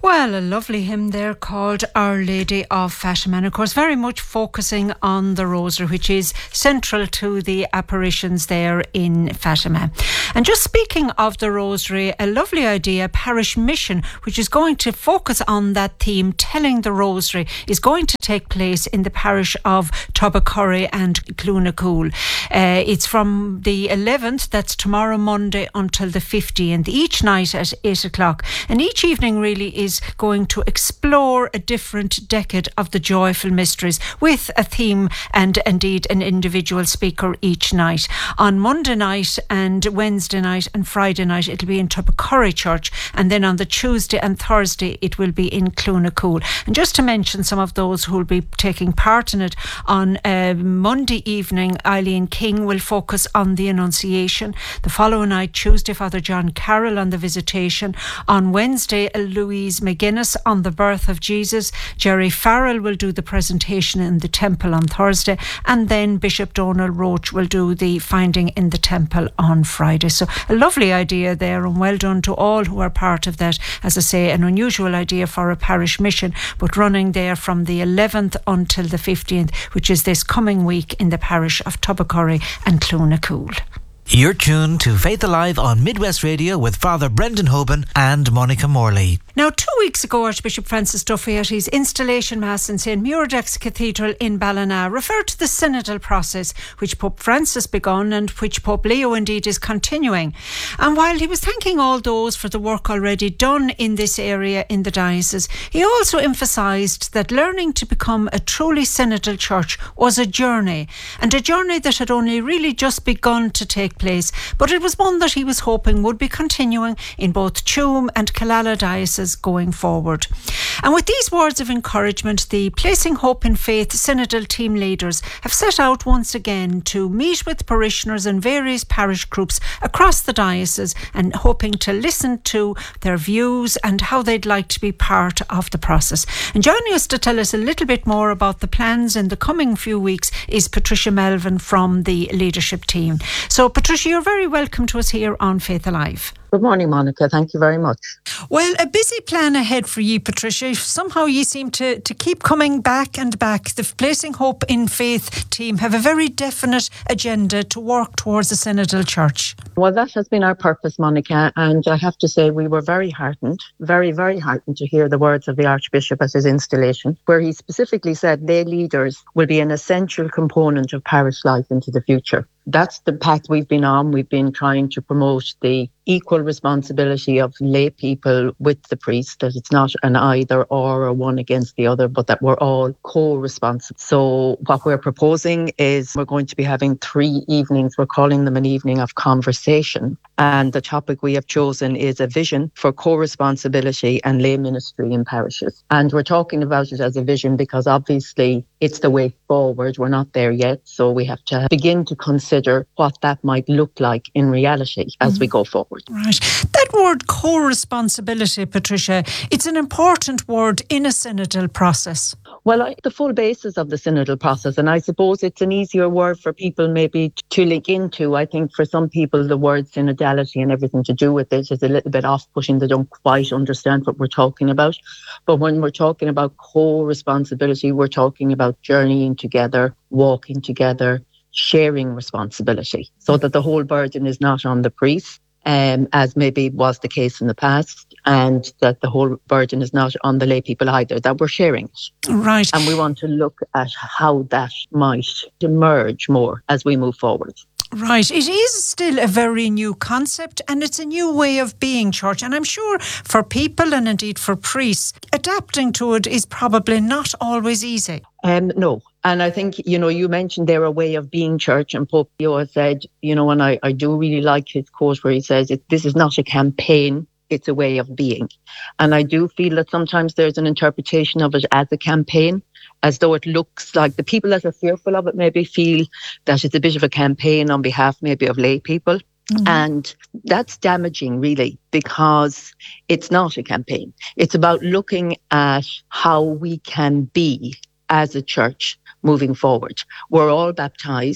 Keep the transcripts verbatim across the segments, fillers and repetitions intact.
Well, a lovely hymn there called Our Lady of Fatima, and of course very much focusing on the Rosary, which is central to the apparitions there in Fatima. And just speaking of the Rosary, a lovely idea, parish mission, which is going to focus on that theme, telling the Rosary, is going to take place in the parish of Tobercurry and Cloonacool. Uh, it's from the eleventh, that's tomorrow Monday, until the fifteenth, each night at eight o'clock. And each evening really is going to explore a different decade of the joyful mysteries with a theme and indeed an individual speaker each night. On Monday night and Wednesday night and Friday night it'll be in Tobercurry Church, and then on the Tuesday and Thursday it will be in Cloonacool. And just to mention some of those who will be taking part in it, on uh, Monday evening Eileen King will focus on the Annunciation. The following night, Tuesday, Father John Carroll on the Visitation. On Wednesday, Louise McGuinness on the birth of Jesus. Jerry Farrell will do the presentation in the temple on Thursday, and then Bishop Donald Roach will do the finding in the temple on Friday. So a lovely idea there, and well done to all who are part of that. As I say, an unusual idea for a parish mission, but running there from the eleventh until the fifteenth, which is this coming week in the parish of Tobercurry and Cloonacool. You're tuned to Faith Alive on Midwest Radio with Father Brendan Hoban and Monica Morley. Now, two weeks ago, Archbishop Francis Duffy at his installation mass in Saint Muirdax Cathedral in Ballina referred to the synodal process which Pope Francis begun and which Pope Leo indeed is continuing. And while he was thanking all those for the work already done in this area in the diocese, he also emphasised that learning to become a truly synodal church was a journey, and a journey that had only really just begun to take place, but it was one that he was hoping would be continuing in both Tuam and Killala dioceses going forward. And with these words of encouragement, the Placing Hope in Faith synodal team leaders have set out once again to meet with parishioners and various parish groups across the diocese, and hoping to listen to their views and how they'd like to be part of the process. And joining us to tell us a little bit more about the plans in the coming few weeks is Patricia Melvin from the leadership team. So Patricia, you're very welcome to us here on Faith Alive. Good morning, Monica. Thank you very much. Well, a busy plan ahead for you, Patricia. Somehow you seem to, to keep coming back and back. The Placing Hope in Faith team have a very definite agenda to work towards a synodal church. Well, that has been our purpose, Monica, and I have to say we were very heartened, very, very heartened to hear the words of the Archbishop at his installation, where he specifically said lay leaders will be an essential component of parish life into the future. That's the path we've been on. We've been trying to promote the equal responsibility of lay people with the priest, that it's not an either or or one against the other, but that we're all co-responsible. So what we're proposing is we're going to be having three evenings. We're calling them an evening of conversation. And the topic we have chosen is a vision for co-responsibility and lay ministry in parishes. And we're talking about it as a vision because obviously it's the way forward. We're not there yet. So we have to begin to consider what that might look like in reality as mm. we go forward. Right. That word co-responsibility, Patricia, it's an important word in a synodal process. Well, I, the full basis of the synodal process, and I suppose it's an easier word for people maybe to link into. I think for some people the word synodality and everything to do with it is a little bit off-putting. They don't quite understand what we're talking about. But when we're talking about co-responsibility, we're talking about journeying together, walking together, sharing responsibility, so that the whole burden is not on the priest, Um, as maybe was the case in the past, and that the whole burden is not on the lay people either, that we're sharing it. Right. And we want to look at how that might emerge more as we move forward. Right. It is still a very new concept, and it's a new way of being church. And I'm sure for people and indeed for priests, adapting to it is probably not always easy. Um, no. And I think, you know, you mentioned there a way of being church, and Pope Leo has said, you know, and I, I do really like his quote where he says, it, this is not a campaign, it's a way of being. And I do feel that sometimes there's an interpretation of it as a campaign, as though it looks like the people that are fearful of it maybe feel that it's a bit of a campaign on behalf maybe of lay people. Mm-hmm. And that's damaging, really, because it's not a campaign. It's about looking at how we can be as a church moving forward. We're all baptized.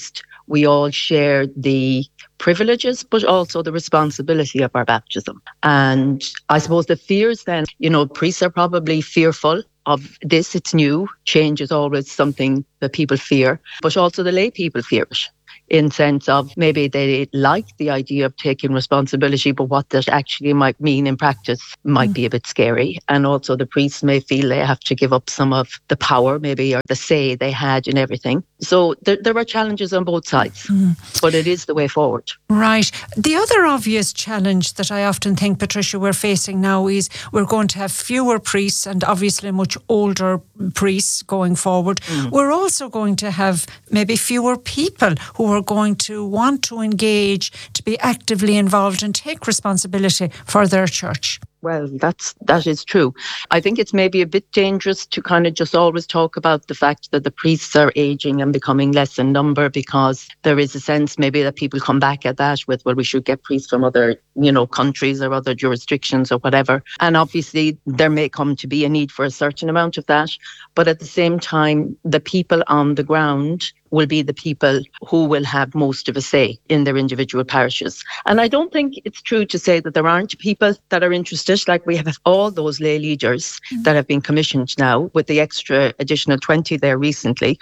we all share the privileges, but also the responsibility of our baptism. And I suppose the fears then, you know, priests are probably fearful of this. It's new. Change is always something that people fear, but also the lay people fear it, in sense of maybe they like the idea of taking responsibility, but what that actually might mean in practice might mm. be a bit scary. And also the priests may feel they have to give up some of the power maybe, or the say they had in everything. So there, there are challenges on both sides, mm. but it is the way forward. Right. The other obvious challenge that I often think, Patricia, we're facing now is we're going to have fewer priests and obviously much older priests going forward. Mm. We're also going to have maybe fewer people who are going to want to engage, to be actively involved and take responsibility for their church. Well, that's that is true. I think it's maybe a bit dangerous to kind of just always talk about the fact that the priests are aging and becoming less in number, because there is a sense maybe that people come back at that with, well, we should get priests from other, you know, countries or other jurisdictions or whatever. And obviously there may come to be a need for a certain amount of that. But at the same time, the people on the ground will be the people who will have most of a say in their individual parishes. And I don't think it's true to say that there aren't people that are interested. Like we have all those lay leaders mm. that have been commissioned now, with the extra additional twenty there recently.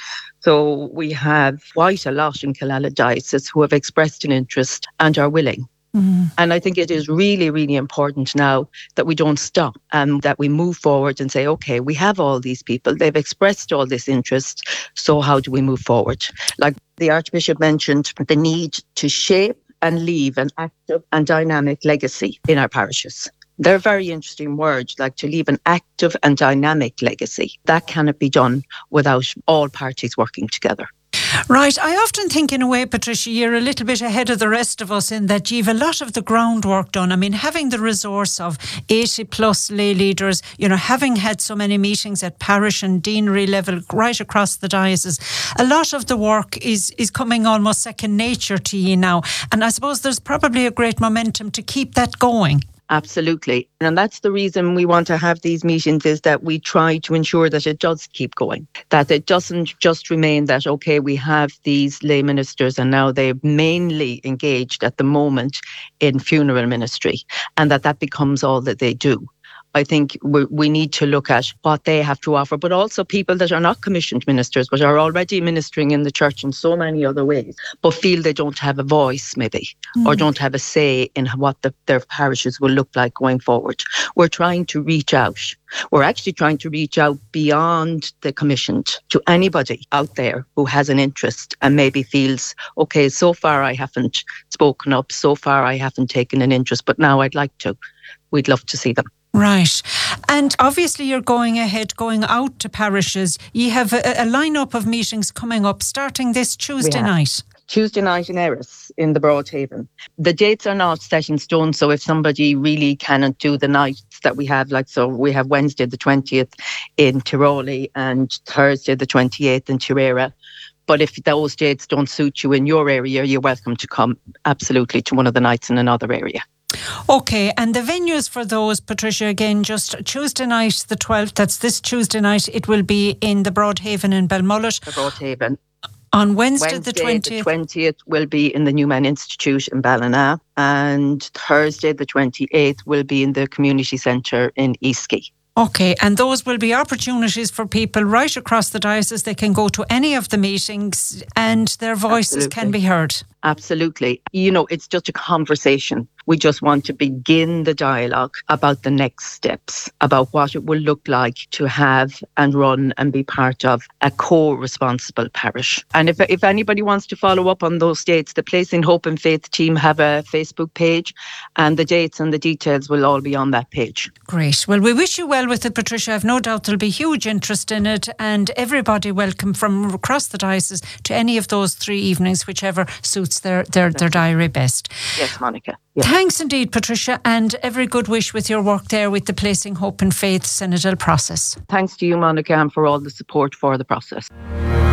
So we have quite a lot in Killala Diocese who have expressed an interest and are willing. Mm. And I think it is really, really important now that we don't stop and that we move forward and say, okay, we have all these people. They've expressed all this interest. So how do we move forward? Like the Archbishop mentioned, the need to shape and leave an active and dynamic legacy in our parishes. They're a very interesting words, like to leave an active and dynamic legacy. That cannot be done without all parties working together. Right. I often think in a way, Patricia, you're a little bit ahead of the rest of us in that you've a lot of the groundwork done. I mean, having the resource of eighty plus lay leaders, you know, having had so many meetings at parish and deanery level right across the diocese, a lot of the work is, is coming almost second nature to you now. And I suppose there's probably a great momentum to keep that going. Absolutely. And that's the reason we want to have these meetings, is that we try to ensure that it does keep going, that it doesn't just remain that, okay, we have these lay ministers and now they're mainly engaged at the moment in funeral ministry, and that that becomes all that they do. I think we, we need to look at what they have to offer, but also people that are not commissioned ministers, but are already ministering in the church in so many other ways, but feel they don't have a voice maybe, mm. or don't have a say in what the, their parishes will look like going forward. We're trying to reach out. We're actually trying to reach out beyond the commissioned to anybody out there who has an interest and maybe feels, okay, so far I haven't spoken up, so far I haven't taken an interest, but now I'd like to. We'd love to see them. Right. And obviously you're going ahead, going out to parishes. You have a, a lineup of meetings coming up starting this Tuesday night. Tuesday night in Erris in the Broadhaven. The dates are not set in stone, so if somebody really cannot do the nights that we have, like so we have Wednesday the twentieth in Tiroli and Thursday the twenty-eighth in Tirera. But if those dates don't suit you in your area, you're welcome to come absolutely to one of the nights in another area. Okay, and the venues for those, Patricia, again, just Tuesday night, the twelfth, that's this Tuesday night, it will be in the Broadhaven in Belmullet. The Broadhaven. On Wednesday, Wednesday the twentieth. the twentieth will be in the Newman Institute in Ballina, and Thursday the twenty-eighth will be in the Community Centre in Eastskey. Okay, and those will be opportunities for people right across the diocese. They can go to any of the meetings and their voices Absolutely. Can be heard. Absolutely. You know, it's just a conversation. We just want to begin the dialogue about the next steps, about what it will look like to have and run and be part of a co-responsible parish. And if if anybody wants to follow up on those dates, the Placing Hope and Faith team have a Facebook page, and the dates and the details will all be on that page. Great. Well, we wish you well with it, Patricia. I've no doubt there'll be huge interest in it, and everybody welcome from across the diocese to any of those three evenings, whichever suits their, their, their diary best. Yes, Monica. Yes. Thanks indeed, Patricia, and every good wish with your work there with the Placing Hope and Faith synodal process. Thanks to you, Monica, and for all the support for the process.